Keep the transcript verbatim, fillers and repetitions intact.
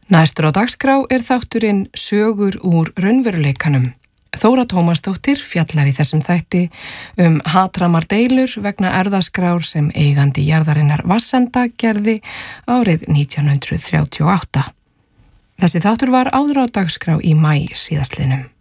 Næstur á dagskrá er þátturinn Sögur úr raunveruleikanum. Þóra Tómasdóttir fjallar í þessum þætti um hatramar deilur vegna erfðaskrár sem eigandi jarðarinnar Vatnsenda gerði árið nítján hundruð þrjátíu og átta. Þessi þáttur var áður á dagskrá í maí síðastliðnum.